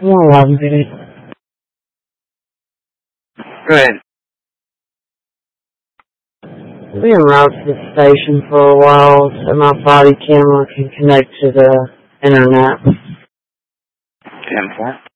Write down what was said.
More 11 minutes. Go ahead. We en route to the station for a while so my body camera can connect to the internet. 10-4.